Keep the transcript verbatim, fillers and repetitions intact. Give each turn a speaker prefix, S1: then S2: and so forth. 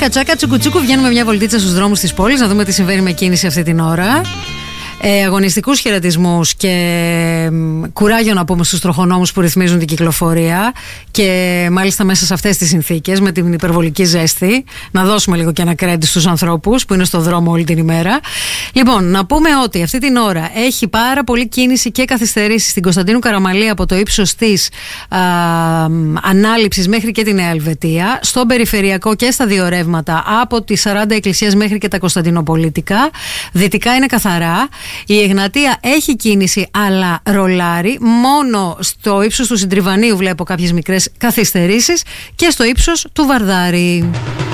S1: Τσάκα τσάκα τσουκουτσούκου, βγαίνουμε μια βολτίτσα στους δρόμους της πόλης να δούμε τι συμβαίνει με κίνηση αυτή την ώρα. Ε, αγωνιστικούς χαιρετισμούς και κουράγιο να πούμε στους τροχονόμους που ρυθμίζουν την κυκλοφορία και μάλιστα μέσα σε αυτές τις συνθήκες με την υπερβολική ζέστη να δώσουμε λίγο και ένα credit στους ανθρώπους που είναι στο δρόμο όλη την ημέρα. Λοιπόν, να πούμε ότι αυτή την ώρα έχει πάρα πολύ κίνηση και καθυστερήσεις στην Κωνσταντίνου Καραμαλή από το ύψος της α, Ανάληψης μέχρι και τη Νέα Ελβετία, στον περιφερειακό και στα δύο ρεύματα από τις σαράντα Εκκλησίας μέχρι και τα Κωνσταντινοπολίτικα. Δυτικά είναι καθαρά. Η Εγνατία έχει κίνηση αλλά ρολάρει. Μόνο στο ύψος του Συντριβανίου βλέπω κάποιες μικρές καθυστερήσεις και στο ύψος του Βαρδάρη.